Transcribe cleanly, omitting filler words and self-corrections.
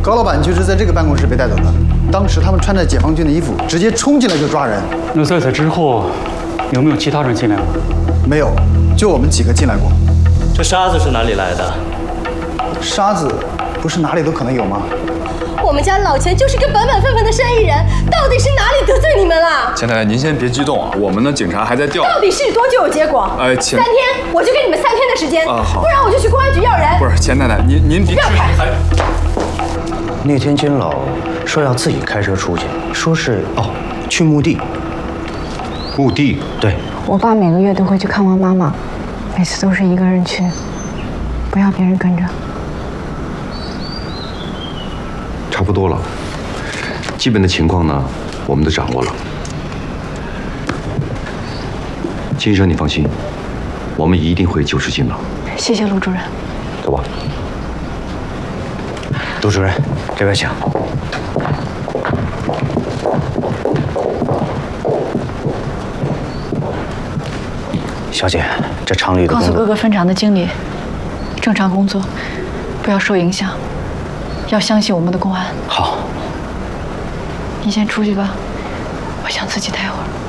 高老板就是在这个办公室被带走的。当时他们穿着解放军的衣服，直接冲进来就抓人。 那在此之后，有没有其他人进来过？ 没有，就我们几个进来过。 这沙子是哪里来的？ 沙子不是哪里都可能有吗？ 我们家老钱就是个本本分分的生意人，到底是哪里得罪你们了？ 钱太太，您先别激动啊，我们的警察还在调。 到底是多久有结果钱 3天，我就给你们3天的时间好， 不然我就去公安局要人。 不是，钱太太，您别那天金老说要自己开车出去，说是去墓地。 墓地？ 对。 我爸每个月都会去看望妈妈，每次都是一个人去，不要别人跟着。 差不多了，基本的情况呢，我们都掌握了。金生，你放心，我们一定会救出金老。 谢谢陆主任。 走吧。 陆主任，这边请。小姐，这厂里的告诉各个分厂的经理，正常工作，不要受影响，要相信我们的公安。 好。 你先出去吧，我想自己待会儿。